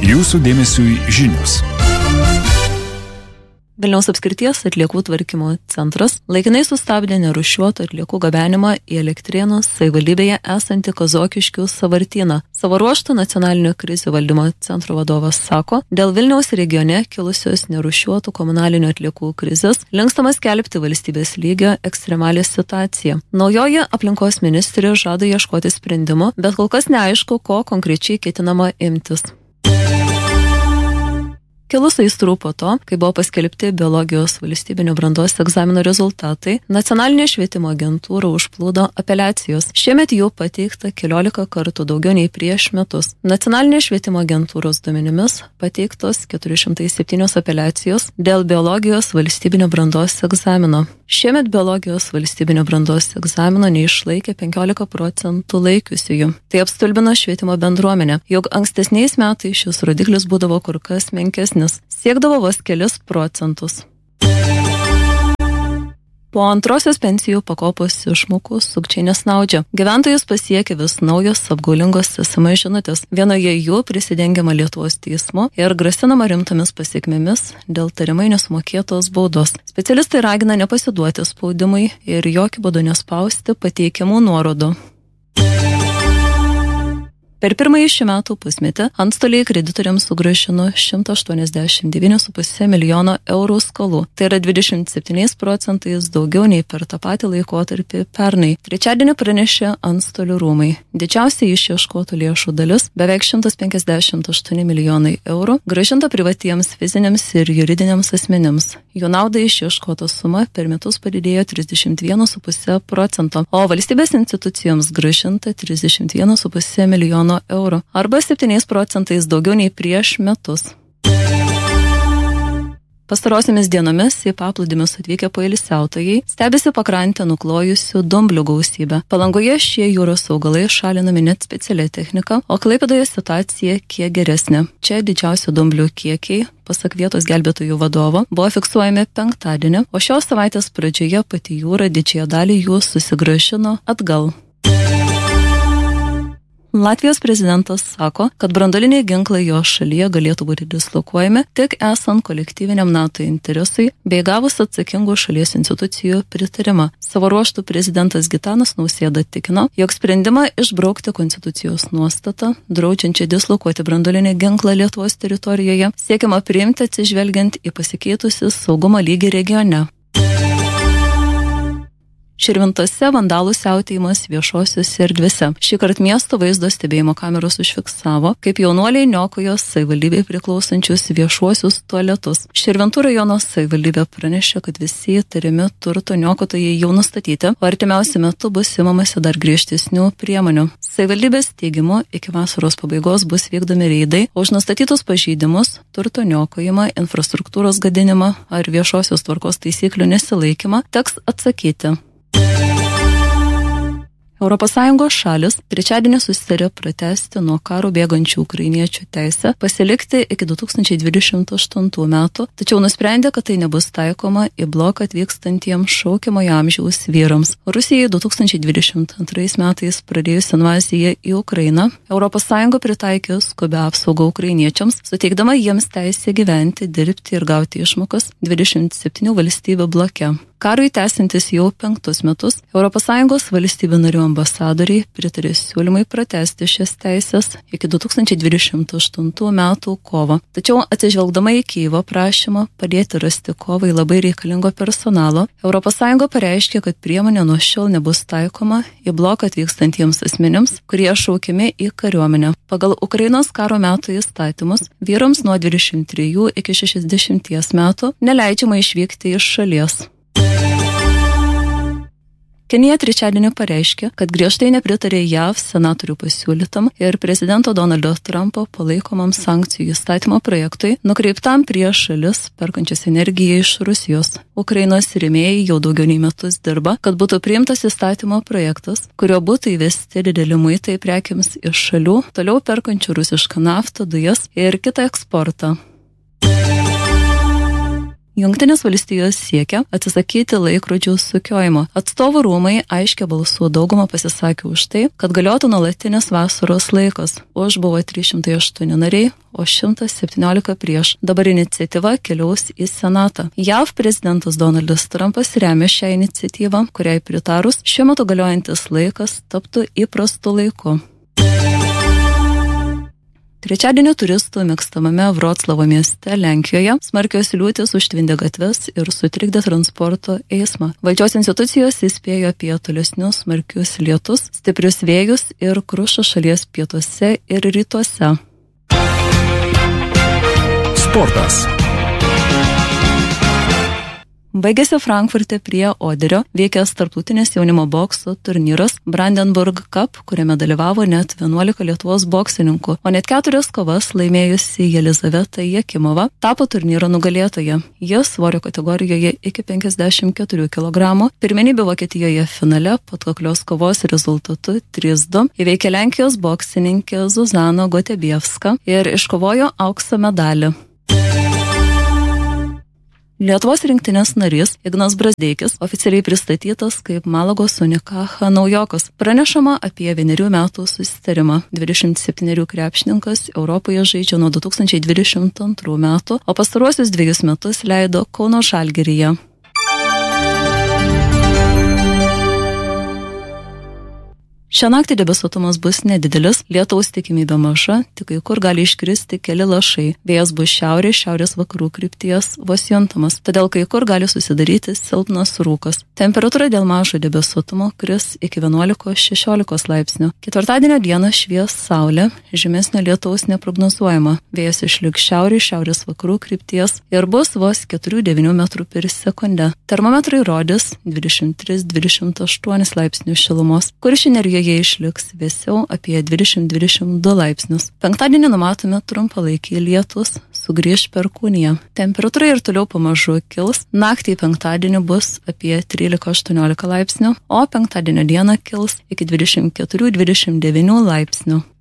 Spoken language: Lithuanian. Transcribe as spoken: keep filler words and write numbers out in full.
Jūsų dėmesiui žinios. Vilniaus apskrities atliekų tvarkymo centras laikinai sustabdė nerūšiuotų atliekų gabenimą į Elektrėnų savivaldybėje esantį Kazokiškių sąvartyną. Savo ruožtu nacionalinio krizių valdymo centro vadovas sako, dėl Vilniaus regione kilusios nerūšiuotų komunalinių atliekų krizės linkstama skelbti valstybės lygio ekstremalią situaciją. Naujoji aplinkos ministrė žada ieškoti sprendimo, bet kol kas neaišku, ko konkrečiai ketinama imtis. Kilus aistrų po to, kai buvo paskelbti biologijos valstybinio brandos egzamino rezultatai, nacionalinė švietimo agentūra užplūdo apeliacijos. Šiemet jų pateikta keliolika kartų daugiau nei prieš metus. Nacionalinė švietimo agentūros duomenimis pateiktos keturi šimtai septynios apeliacijos dėl biologijos valstybinio brandos egzamino. Šiemet biologijos valstybinio brandos egzamino neišlaikė penkiolika procentų laikiusiųjų. Tai apstulbino švietimo bendruomenę, jog ankstesniais metais šis rodiklis būdavo kur kas menkesnis, siekdavo vos kelis procentus. Po antrosios pensijų pakopos išmokų sukčiai nesnaudžia. Gyventojus pasiekia vis naujos apgaulingos es em es žinutės. Vienoje jų prisidengiama Lietuvos teismo ir grasinama rimtomis pasiekmėmis dėl tariamai nesumokėtos baudos. Specialistai ragina nepasiduoti spaudimui ir jokiu būdu nespausti pateikiamų nuorodų. Per pirmąjį šių metų pusmetį antstoliai kreditoriams sugrąžino šimtą aštuoniasdešimt devynis su puse milijono eurų skolų. Tai yra dvidešimt septyniais procentais daugiau nei per tą patį laikotarpį pernai. Trečiadienį pranešė antstolių rūmai. Didžiausia išieškotų lėšų dalis, beveik šimtas penkiasdešimt aštuoni milijonai eurų, grąžinta privatiems fiziniams ir juridiniams asmenims. Jų naudai išieškota suma per metus padidėjo trisdešimt vienas su puse procento, o valstybės institucijoms grąžinta trisdešimt vienas su puse milijono eurų, arba septyniais procentais daugiau nei prieš metus. Pastarosiamis dienomis į paplūdimius atvykę poilsiautojai stebisi pakrantę nuklojusių dumblių gausybę. Palangoje šie jūros augalai šalinami net specialia technika, o Klaipėdoje situacija kiek geresnė. Čia didžiausi dumblių kiekiai, pasak vietos gelbėtojų vadovo, buvo fiksuojami penktadienį, o šios savaitės pradžioje pati jūra didžiąją dalį jų susigrąžino atgal. Latvijos prezidentas sako, kad branduoliniai ginklai jo šalyje galėtų būti dislokuojami tik esant kolektyviniam NATO interesui bei gavus atsakingų šalies institucijų pritarimą. Savo ruožtu prezidentas Gitanas Nausėda tikino, jog sprendimą išbraukti konstitucijos nuostatą, draudžiančią dislokuoti branduolinį ginklą Lietuvos teritorijoje, siekiama priimti atsižvelgiant į pasikeitusi saugumo lygį regione. Širvintose vandalų siautėjimas viešosiuose erdvėse. Šįkart miesto vaizdo stebėjimo kameros užfiksavo, kaip jaunuoliai niokojo savivaldybei priklausančius viešuosius tualetus. Širvintų rajono savivaldybė pranešė, kad visi įtariami turto niokotojai jau nustatyti, o artimiausiu metu bus imamasi dar griežtesnių priemonių. Savivaldybės teigimu, iki vasaros pabaigos bus vykdomi reidai, o už nustatytus pažeidimus, turto niokojimą, infrastruktūros gadinimą ar viešosios tvarkos taisyklių nesilaikymą teks atsakyti. Europos Sąjungos šalis trečiadienį susitarė pratęsti nuo karo bėgančių ukrainiečių teisę pasilikti iki du tūkstančiai dvidešimt aštuntų metų, tačiau nusprendė, kad tai nebus taikoma į bloką atvykstantiems šaukiamojo amžiaus vyrams. Rusijai du tūkstančiai dvidešimt antrais metais pradėjus invaziją į Ukrainą, Europos Sąjunga pritaikė skubią apsaugą ukrainiečiams, suteikdama jiems teisę gyventi, dirbti ir gauti išmokas dvidešimt septynių valstybių bloke. Karui tęsiantis jau penktus metus, Europos Sąjungos valstybių narių ambasadoriai pritarė siūlymai pratęsti šias teisės iki du tūkstančiai dvidešimt aštuntų metų kovo. Tačiau atsižvelgdama į Kijevo prašymą padėti rasti kovai labai reikalingo personalo, Europos Sąjunga pareiškė, kad priemonė nuo šiol nebus taikoma į bloką atvykstantiems asmenims, kurie šaukiami į kariuomenę. Pagal Ukrainos karo metų įstatymus vyrams nuo dvidešimt trijų iki šešiasdešimties metų neleidžiama išvykti iš šalies. Kenija trečiadienį pareiškė, kad griežtai nepritarė J A V senatorių pasiūlytam ir prezidento Donaldo Trumpo palaikomam sankcijų įstatymo projektui, nukreiptam prieš šalis perkančias energiją iš Rusijos. Ukrainos rėmėjai jau daugiau nei metus dirba, kad būtų priimtas įstatymo projektas, kurio būtų įvesti dideli muitai prekiams iš šalių, toliau perkančių rusišką naftą, dujas ir kitą eksportą. Jungtinės valstijos siekia atsisakyti laikrodžių sukiojimo. Atstovų rūmai aiškia balsų daugumą pasisakė už tai, kad galiotų nuolatinis vasaros laikas. Už buvo trys šimtai aštuoni nariai, o šimtas septyniolika prieš. Dabar iniciatyva keliaus į Senatą. J A V prezidentas Donaldas Trumpas remia šią iniciatyvą, kuriai pritarus šiuo metu galiojantis laikas taptų įprastu laiku. Trečiadienio turistų mėgstamame Vroclavo mieste Lenkijoje smarkios liūtys užtvindė gatves ir sutrikdė transporto eismą. Valdžios institucijos įspėjo apie tolesnius smarkius lietus, stiprius vėjus ir krušą šalies pietuose ir rytuose. Sportas. Baigėsi Frankfurte prie Oderio vykęs tarptautinės jaunimo bokso turnyras Brandenburg Cup, kuriame dalyvavo net vienuolika Lietuvos boksininkų, o net keturias kovas laimėjusi Jelizaveta Jakimova tapo turnyro nugalėtoja. Ji svorio kategorijoje iki penkiasdešimt keturių kilogramų pirmenybių Vokietijoje finale po atkaklios kovos rezultatu trys du įveikė Lenkijos boksininkė Zuzana Gotebievska ir iškovojo aukso medalį. Lietuvos rinktinės narys Ignas Brazdeikis oficialiai pristatytas kaip Malagos Unicaja naujokas. Pranešama apie vienerių metų susitarimą. dvidešimt septynerių krepšininkas Europoje žaidžia nuo du tūkstančiai dvidešimt antrų metų, o pastaruosius dviejus metus leido Kauno Žalgiryje. Šią naktį debesuotumas bus nedidelis, lietaus tikimybė maža, tik kai kur gali iškristi keli lašai. Vėjas bus šiaurės, šiaurės vakarų krypties vos juntamas, todėl kai kur gali susidaryti silpnas rūkas. Temperatūra dėl mažo debesuotumo kris iki vienuolikos šešiolikos laipsnių. Ketvirtadienio dieną švies saulė, žymesnio lietaus neprognozuojama. Vėjas išliks šiaurės, šiaurės vakarų krypties ir bus vos keturių devynių metrų per sekundę. Termometrai rodys dvidešimt tris dvidešimt aštuonis laipsnių šilumos. Kuršių nerijoje jie išliks vėsiau apie dvidešimt dvidešimt du laipsnius. Penktadienį numatome trumpalaikiai lietus, sugrįž perkūnija. Temperatūra ir toliau pamažu kils, naktį penktadienį bus apie trylika aštuoniolika laipsnių, o penktadienio dieną kils iki dvidešimt keturių dvidešimt devynių laipsnių.